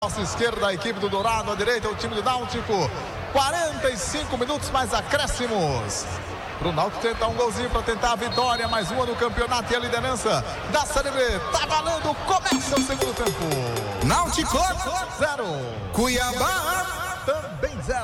Nossa esquerda, a equipe do Dourado, à direita, o time do Náutico. 45 minutos mais acréscimos. Pro Náutico tentar um golzinho para tentar a vitória, mais uma no campeonato e a liderança da Série B. Tá valendo, começa o segundo tempo. Náutico 0. Cuiabá também 0.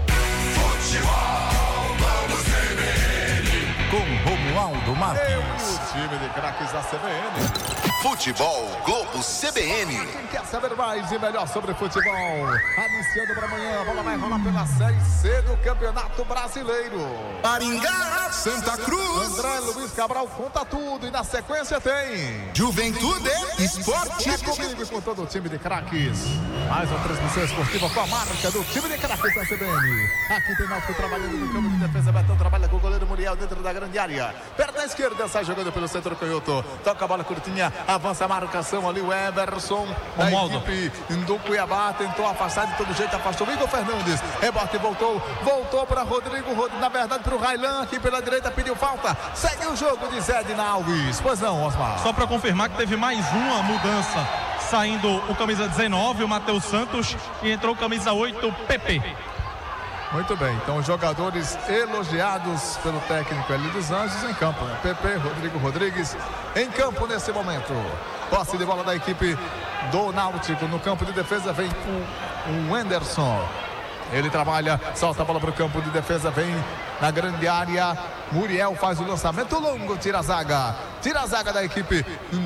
Futebol, vamos CBN. Com Romualdo Marques. O time de craques da CBN. Futebol Globo CBN. Quem quer saber mais e melhor sobre futebol? Anunciando para amanhã, a bola vai rolar pela Série C do Campeonato Brasileiro. Maringá, Santa Cruz. André Luiz Cabral conta tudo e na sequência tem Juventude Esporte. É comigo e com todo o time de craques. Mais uma transmissão esportiva com a marca do time de craques da CBN. Aqui tem Náutico trabalhando no campo de defesa. Betão trabalha com o goleiro Muriel dentro da grande área. Perna esquerda, sai jogando pelo centro canhoto. Toca a bola curtinha, avança a marcação ali. O Everson da equipe do Cuiabá tentou afastar de todo jeito, afastou o Igor Fernandes. Rebote, voltou para Rodrigo. Na verdade, para o Railan aqui pela direita, pediu falta. Segue o jogo de Zé Edna Alves. Pois não, Osmar. Só para confirmar que teve mais uma mudança. Saindo o camisa 19, o Matheus Santos, e entrou o camisa 8, o Pepe. Muito bem, então os jogadores elogiados pelo técnico Eli dos Anjos em campo, né? Pepe, Rodrigo Rodrigues em campo nesse momento. Posse de bola da equipe do Náutico. No campo de defesa vem o Anderson. Ele trabalha, solta a bola para o campo de defesa, vem na grande área. Muriel faz o lançamento longo, tira a zaga da equipe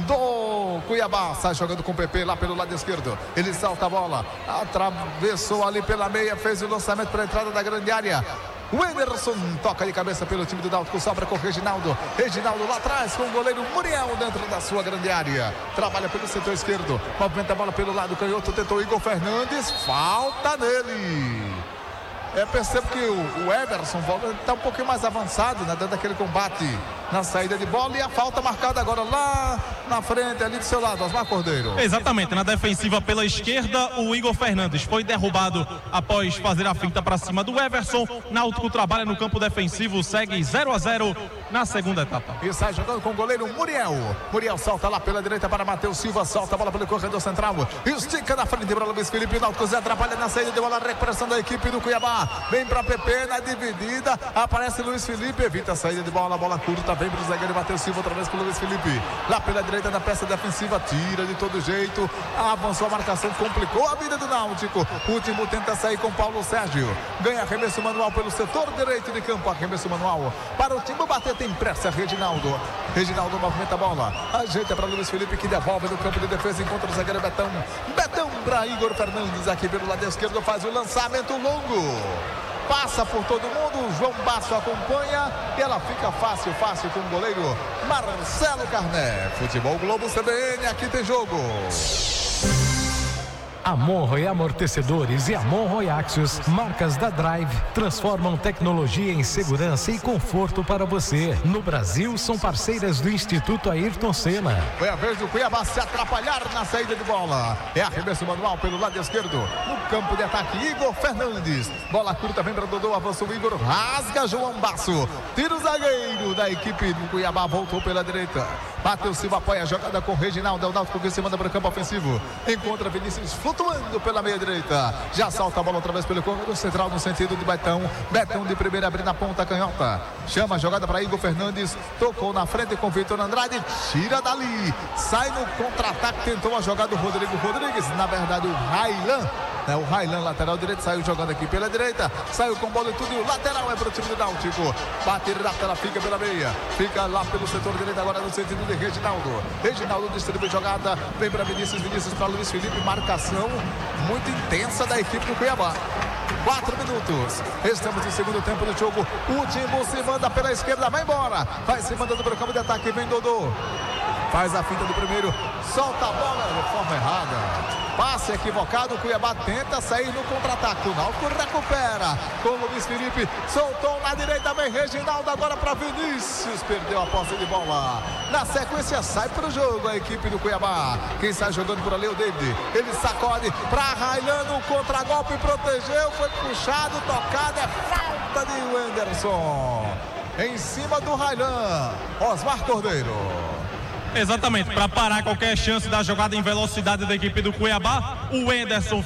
do Cuiabá. Sai jogando com o PP lá pelo lado esquerdo. Ele salta a bola, atravessou ali pela meia, fez o lançamento para a entrada da grande área. O Emerson toca de cabeça pelo time do Náutico, sobra com o Reginaldo. Reginaldo lá atrás com o goleiro Muriel dentro da sua grande área. Trabalha pelo setor esquerdo, movimenta a bola pelo lado canhoto, tentou Igor Fernandes, falta nele. Percebo que o Everson está um pouquinho mais avançado, né, dentro daquele combate na saída de bola, e a falta marcada agora lá na frente, ali do seu lado, Osmar Cordeiro. Exatamente, na defensiva pela esquerda, o Igor Fernandes foi derrubado após fazer a finta para cima do Everson. Náutico trabalha no campo defensivo, segue 0-0 na segunda etapa. E sai jogando com o goleiro Muriel. Muriel solta lá pela direita para Matheus Silva, solta a bola pelo corredor central, estica na frente para Luiz Felipe. Náutico Zé atrapalha na saída de bola, recuperação da equipe do Cuiabá. Vem para PP na dividida, aparece Luiz Felipe, evita a saída de bola curta, vem para o zagueiro Matheus Silva, outra vez com o Luiz Felipe. Lá pela direita da peça defensiva, tira de todo jeito, avançou a marcação, complicou a vida do Náutico. O último tenta sair com Paulo Sérgio. Ganha arremesso manual pelo setor direito de campo, arremesso manual para o time bater, tem pressa Reginaldo. Reginaldo movimenta a bola, ajeita para Luiz Felipe que devolve no campo de defesa, encontra o zagueiro Betão. Betão para Igor Fernandes aqui pelo lado esquerdo, faz o lançamento longo. Passa por todo mundo, o João Basso acompanha e ela fica fácil com o goleiro Marcelo Carné. Futebol Globo CBN, aqui tem jogo. Monroe Amortecedores e Monroe Axios, marcas da Drive, transformam tecnologia em segurança e conforto para você. No Brasil, são parceiras do Instituto Ayrton Senna. Foi a vez do Cuiabá se atrapalhar na saída de bola. É arremesso manual pelo lado esquerdo. No campo de ataque, Igor Fernandes. Bola curta, vem para Dodô, avançou o Igor, rasga João Basso. Tira o zagueiro da equipe do Cuiabá, voltou pela direita. Matheus Silva apoia a jogada com o Reginaldo. É o Náutico que se manda para o campo ofensivo. Encontra Vinícius flutuando pela meia direita. Já salta a bola outra vez pelo corredor central no sentido de Betão. Betão de primeira, abrindo a ponta canhota. Chama a jogada para Igor Fernandes. Tocou na frente com Vitor Andrade. Tira dali. Sai no contra-ataque. Tentou a jogada do Rodrigo Rodrigues. Na verdade, o Railan. O Railan, lateral direito, saiu jogando aqui pela direita. Saiu com bola e tudo. E o lateral é para o time do Náutico. Bater da tela, fica pela meia. Fica lá pelo setor direito agora no sentido de Reginaldo. Reginaldo distribui jogada. Vem para Vinícius para Luiz Felipe. Marcação muito intensa da equipe do Cuiabá. 4 minutos. Estamos no segundo tempo do jogo. O time se manda pela esquerda. Vai embora. Vai se mandando para o campo de ataque. Vem Dodô. Faz a finta do primeiro. Solta a bola de forma errada. Passe equivocado, o Cuiabá tenta sair no contra-ataque. O Náutico recupera com o Luiz Felipe. Soltou na direita, vem Reginaldo agora para Vinícius. Perdeu a posse de bola. Na sequência, sai para o jogo a equipe do Cuiabá. Quem sai jogando por ali é o David. Ele sacode para Railan no contra-golpe, protegeu, foi puxado, tocado. É falta de Anderson. Em cima do Railan. Osmar Cordeiro. Exatamente, para parar qualquer chance da jogada em velocidade da equipe do Cuiabá, o Enderson